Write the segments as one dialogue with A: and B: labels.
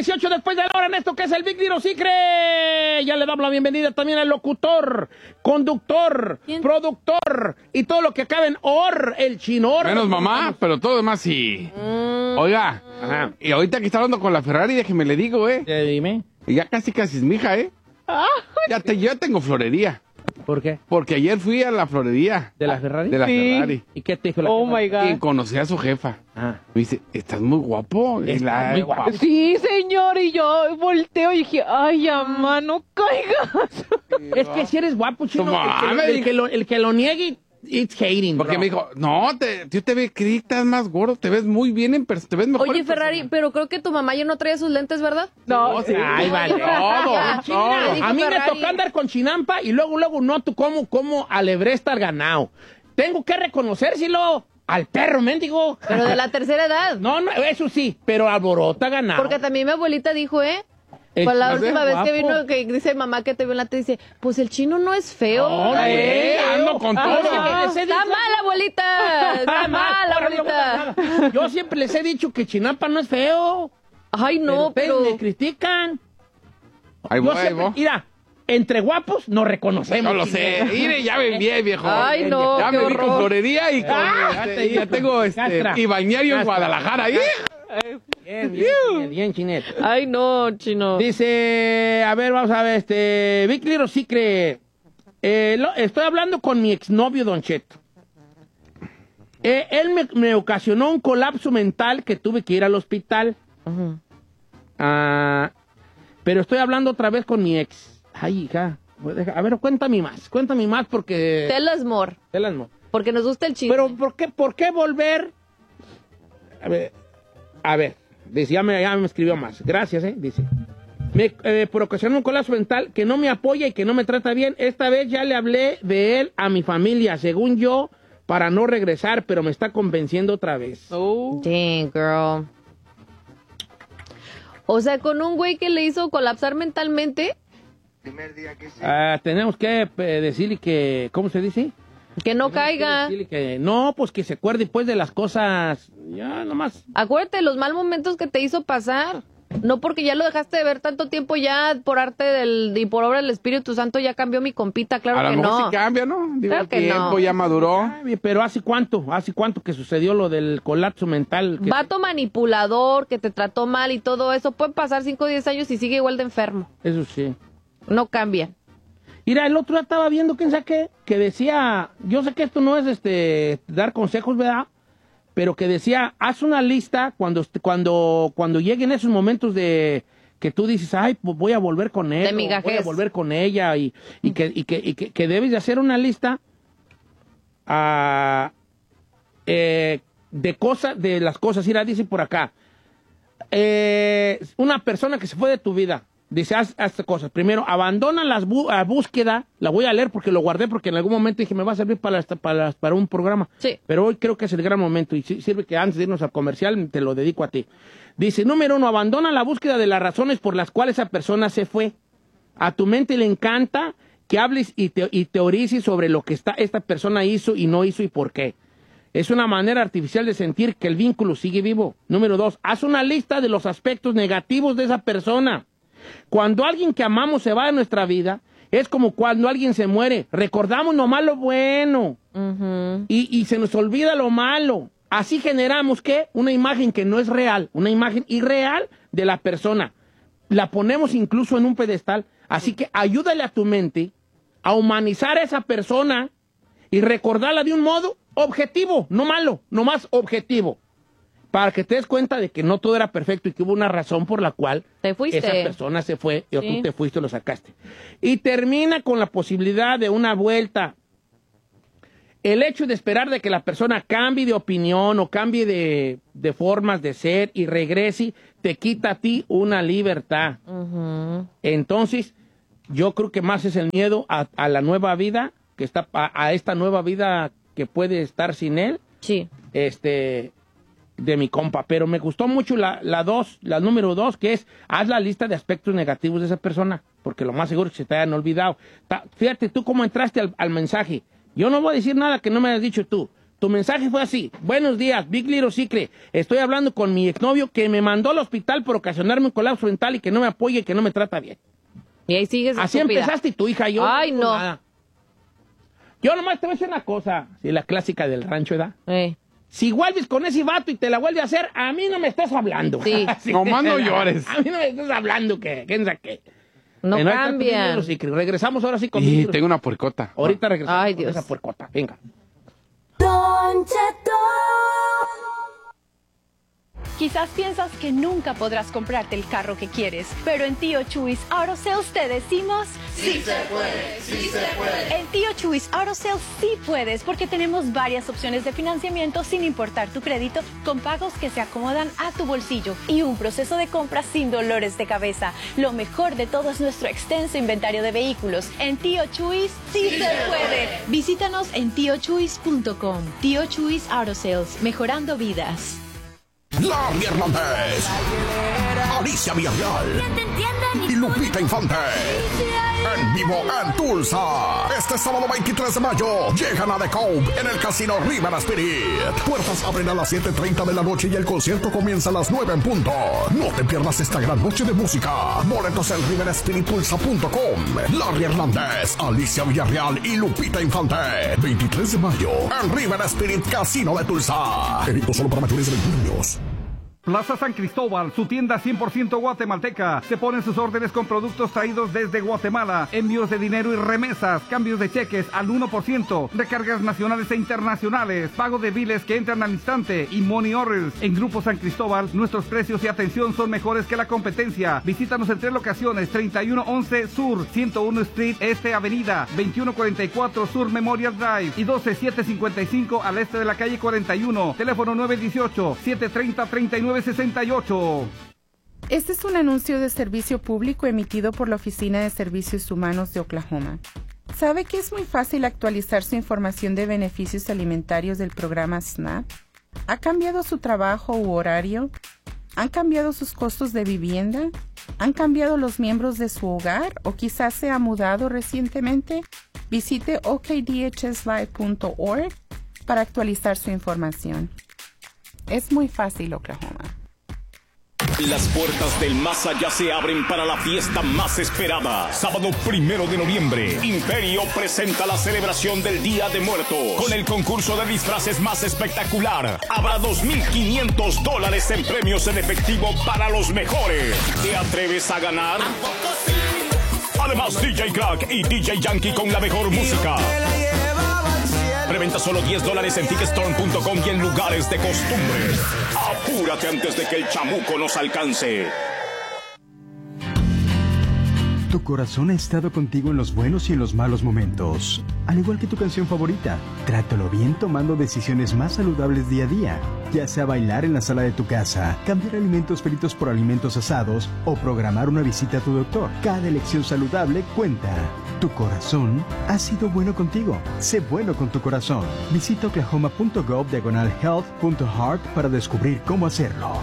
A: 18 después de la hora en esto que es el Big Little Secret. Ya le damos la bienvenida también al locutor, conductor, productor y todo lo que acabe en or, el chinor.
B: Menos mamá, pero todo demás sí. Oiga, y ahorita que está hablando con la Ferrari, déjeme le digo,
A: Dime.
B: Y ya casi es mi hija, ya tengo florería.
A: ¿Por qué?
B: Porque ayer fui a la florería.
A: ¿De la Ferrari?
B: De la
C: Sí.
B: Ferrari.
A: ¿Y qué te dijo la
C: Oh
A: jefa?
C: my God.
B: Y conocí a su jefa.
A: Ah.
B: Me dice, estás muy guapo.
A: Estás muy guapo.
C: Sí, señor, y yo volteo y dije, ay, mamá, no caigas.
A: Es que si eres guapo, chino,
B: No mames.
A: el que lo niegue, it's hating,
B: Porque
A: bro.
B: me dijo, no, yo te veo que estás más gordo, te ves muy bien en persona, te ves mejor
D: Oye,
B: en
D: Ferrari,
B: persona.
D: pero creo que tu mamá ya no traía sus lentes, ¿verdad?
C: No, sí.
A: Ay, vale.
D: Ya,
B: todo.
D: dijo
A: A mí me
D: Ferrari.
A: tocó andar con chinampa y luego noto cómo alebresta al ganado. Tengo que reconocérselo al perro, mendigo.
D: Pero de la tercera edad.
A: No, eso sí, pero alborota ganado.
D: Porque también mi abuelita dijo,
A: El
D: Pues la
A: chino es
D: última vez que
A: guapo.
D: vino, que dice mamá que te vio en la tele, dice, pues el chino no es feo.
A: No,
B: ando con todo.
D: Está mal, abuelita. Está mal, abuelita.
A: Yo siempre les he dicho que Chinampa no es feo.
D: Ay, no,
A: pero
D: pero...
A: ustedes me critican.
B: Ahí
A: Yo
B: voy, ahí
A: siempre,
B: voy.
A: mira, entre guapos nos reconocemos.
B: No lo sé. Mire, ya me envié, viejo.
D: Ay, no,
B: Ya
D: qué
B: me vi con
D: horror.
B: florería y con, ya tengo
A: Castra.
B: y bañario en
A: Castra.
B: Guadalajara. ¡Ih!
A: Bien, Chinet.
D: Ay, no, chino.
A: Dice, a ver, vamos a ver, Big Little Secret. Estoy hablando con mi exnovio, Don Cheto. Él me ocasionó un colapso mental que tuve que ir al hospital.
D: Ujú.
A: Pero estoy hablando otra vez con mi ex. Ay, hija. A ver, cuéntame más porque...
D: Tell us more,
A: Tell us more.
D: porque nos gusta el chisme.
A: Pero, ¿por qué volver? A ver, dice, ya me escribió más. Gracias, dice. Por ocasionar un colapso mental que no me apoya y que no me trata bien. Esta vez ya le hablé de él a mi familia, según yo, para no regresar, pero me está convenciendo otra vez.
C: Oh.
D: Dang, girl. O sea, con un güey que le hizo colapsar mentalmente,
A: Tenemos que decirle que, ¿cómo se dice?
D: que no caiga.
A: Decirle que no, pues que se acuerde pues de las cosas, ya nomás.
D: Acuérdate los mal momentos que te hizo pasar. No porque ya lo dejaste de ver tanto tiempo, ya por arte y por obra del Espíritu Santo ya cambió mi compita, claro
B: A lo
D: que
B: mejor
D: no.
B: sí cambia, ¿no? Digo,
D: Claro
B: el
D: que
B: tiempo
D: no.
B: ya maduró.
A: Ay, pero ¿hace cuánto que sucedió lo del colapso mental?
D: Vato manipulador, que te trató mal y todo eso, puede pasar 5 o 10 años y sigue igual de enfermo.
A: Eso sí.
D: No cambia.
A: Mira, el otro día estaba viendo, quién sabe qué, que decía, yo sé que esto no es dar consejos, ¿verdad? Pero que decía, haz una lista cuando lleguen esos momentos de que tú dices, ay, pues voy a volver con él,
D: De
A: o
D: migajez.
A: voy a volver con ella, y que debes de hacer una lista de las cosas. Mira, dice por acá, una persona que se fue de tu vida, dice, haz cosas. Primero, abandona la búsqueda. La voy a leer porque lo guardé, porque en algún momento dije, me va a servir para un programa.
D: Sí.
A: Pero hoy creo que es el gran momento y sirve que antes de irnos al comercial te lo dedico a ti. Dice, número 1, abandona la búsqueda de las razones por las cuales esa persona se fue. A tu mente le encanta que hables y teorices sobre lo que esta persona hizo y no hizo y por qué. Es una manera artificial de sentir que el vínculo sigue vivo. Número 2, haz una lista de los aspectos negativos de esa persona. Cuando alguien que amamos se va de nuestra vida, es como cuando alguien se muere. Recordamos nomás lo bueno y se nos olvida lo malo. Así generamos, ¿qué? Una imagen que no es real, una imagen irreal de la persona. La ponemos incluso en un pedestal. Así que ayúdale a tu mente a humanizar a esa persona y recordarla de un modo objetivo, no malo, nomás objetivo. Para que te des cuenta de que no todo era perfecto y que hubo una razón por la cual
D: Te fuiste.
A: esa persona se fue y
D: Sí.
A: tú te fuiste y lo sacaste. Y termina con la posibilidad de una vuelta. El hecho de esperar de que la persona cambie de opinión o cambie de formas de ser y regrese, te quita a ti una libertad. Entonces, yo creo que más es el miedo a la nueva vida, que está a esta nueva vida que puede estar sin él.
D: Sí.
A: De mi compa, pero me gustó mucho la número 2, que es, haz la lista de aspectos negativos de esa persona, porque lo más seguro es que se te hayan olvidado. Fíjate tú cómo entraste al mensaje. Yo no voy a decir nada que no me hayas dicho tú, Tu mensaje fue así: buenos días, Big Little Secret. Estoy hablando con mi exnovio que me mandó al hospital por ocasionarme un colapso mental y que no me apoya y que no me trata bien.
D: Y ahí sigues
A: Así
D: estúpida.
A: empezaste y tu hija y yo.
D: Ay, no.
A: Nada. Yo nomás te voy a decir una cosa. Sí, la clásica del rancho, ¿verdad? Si vuelves con ese vato y te la vuelve a hacer, a mí no me estés hablando.
D: Sí.
B: Nomás no llores.
A: A mí no me estés hablando que quién sabe qué.
D: No cambian.
A: Regresamos ahora sí con
B: Y tengo una puercota.
A: Ahorita regresamos
D: Ay,
A: con
D: Dios.
A: esa puercota. Venga.
E: Don Cheto.
F: Quizás piensas que nunca podrás comprarte el carro que quieres, pero en Tío Chuys Auto Sales te decimos ¡sí se puede! ¡Sí se puede! En Tío Chuys Auto Sales sí puedes, porque tenemos varias opciones de financiamiento sin importar tu crédito, con pagos que se acomodan a tu bolsillo y un proceso de compra sin dolores de cabeza. Lo mejor de todo es nuestro extenso inventario de vehículos. En Tío Chuys sí se puede. Visítanos en tiochuys.com. Tío Chuys Auto Sales, mejorando vidas.
G: Larry Hernández, Alicia Villarreal y Lupita Infante. En vivo en Tulsa. Este sábado 23 de mayo llegan a The Cove en el Casino River Spirit. Puertas abren a las 7:30 de la noche y el concierto comienza a las 9 en punto. No te pierdas esta gran noche de música. Boletos en riverespirittulsa.com. Larry Hernández, Alicia Villarreal y Lupita Infante. 23 de mayo en River Spirit Casino de Tulsa. Evento solo para mayores de 21 años.
H: Plaza San Cristóbal, su tienda 100% guatemalteca. Se ponen sus órdenes con productos traídos desde Guatemala. Envíos de dinero y remesas, cambios de cheques al 1%, recargas nacionales e internacionales, pago de biles que entran al instante y money orders. En Grupo San Cristóbal, nuestros precios y atención son mejores que la competencia. Visítanos en 3 locaciones: 3111 Sur, 101 Street Este Avenida, 2144 Sur Memorial Drive y 12755 al este de la calle 41. Teléfono 918-730-3968.
I: Este es un anuncio de servicio público emitido por la Oficina de Servicios Humanos de Oklahoma. ¿Sabe que es muy fácil actualizar su información de beneficios alimentarios del programa SNAP? ¿Ha cambiado su trabajo u horario? ¿Han cambiado sus costos de vivienda? ¿Han cambiado los miembros de su hogar? ¿O quizás se ha mudado recientemente? Visite okdhslive.org para actualizar su información. Es muy fácil, Oklahoma.
J: Las puertas del más allá se abren para la fiesta más esperada. Sábado 1 de noviembre, Imperio presenta la celebración del Día de Muertos con el concurso de disfraces más espectacular. Habrá $2,500 en premios en efectivo para los mejores. ¿Te atreves a ganar? Además, DJ Crack y DJ Yankee con la mejor música. Preventa solo $10 en Ticketstorm.com y en lugares de costumbre. Apúrate antes de que el chamuco nos alcance.
K: Tu corazón ha estado contigo en los buenos y en los malos momentos. Al igual que tu canción favorita, trátalo bien tomando decisiones más saludables día a día. Ya sea bailar en la sala de tu casa, cambiar alimentos fritos por alimentos asados o programar una visita a tu doctor. Cada elección saludable cuenta. Tu corazón ha sido bueno contigo. Sé bueno con tu corazón. Visita oklahoma.gov/health.heart para descubrir cómo hacerlo.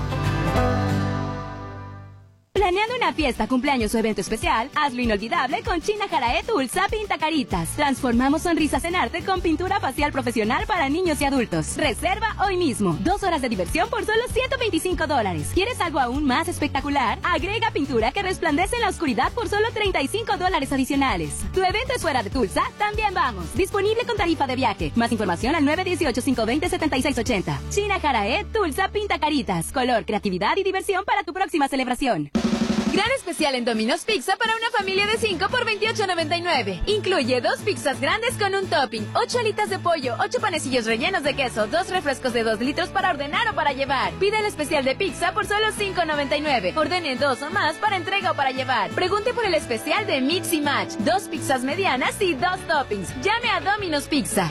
L: Planeando una fiesta, cumpleaños o evento especial, hazlo inolvidable con China Jarae Tulsa Pinta Caritas. Transformamos sonrisas en arte con pintura facial profesional para niños y adultos. Reserva hoy mismo. 2 horas de diversión por solo $125. ¿Quieres algo aún más espectacular? Agrega pintura que resplandece en la oscuridad por solo $35 adicionales. ¿Tu evento es fuera de Tulsa? También vamos. Disponible con tarifa de viaje. Más información al 918-520-7680. China Jarae Tulsa Pinta Caritas. Color, creatividad y diversión para tu próxima celebración.
M: Gran especial en Domino's Pizza para una familia de 5 por $28.99. Incluye 2 pizzas grandes con un topping, 8 alitas de pollo, 8 panecillos rellenos de queso, 2 refrescos de 2 litros para ordenar o para llevar. Pide el especial de pizza por solo $5.99. Ordene 2 o más para entrega o para llevar. Pregunte por el especial de Mix y Match. 2 pizzas medianas y 2 toppings. Llame a Domino's Pizza.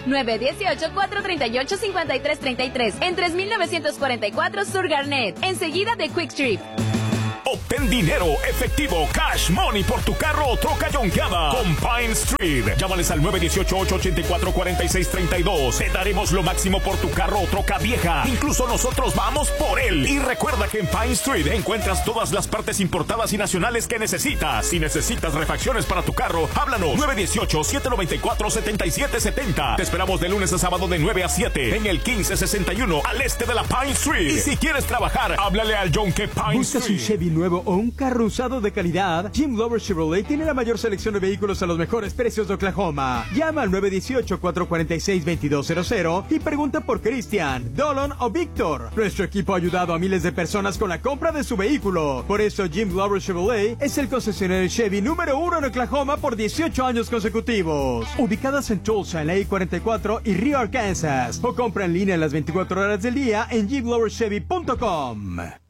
M: 918-438-5333. En 3944 Sur Garnet. Enseguida de Quick Trip.
J: Obtén dinero, efectivo, cash money por tu carro o troca yonkeada con Pine Street. Llámales al 918-884-4632. Te daremos lo máximo por tu carro o troca vieja. Incluso nosotros vamos por él. Y recuerda que en Pine Street encuentras todas las partes importadas y nacionales que necesitas. Si necesitas refacciones para tu carro, háblanos. 918-794-7770. Te esperamos de lunes a sábado de 9 a 7 en el 1561 al este de la Pine Street. Y si quieres trabajar, háblale al Yonke Pine
K: ¿Buscas
J: Street.
K: un Chevy nuevo o un carro usado de calidad? Jim Glover Chevrolet tiene la mayor selección de vehículos a los mejores precios de Oklahoma. Llama al 918-446-2200 y pregunta por Christian, Dolan o Víctor. Nuestro equipo ha ayudado a miles de personas con la compra de su vehículo. Por eso Jim Glover Chevrolet es el concesionario Chevy número 1 en Oklahoma por 18 años consecutivos. Ubicadas en Tulsa, en la I-44 y Rio, Arkansas. O compra en línea las 24 horas del día en jimgloverchevy.com.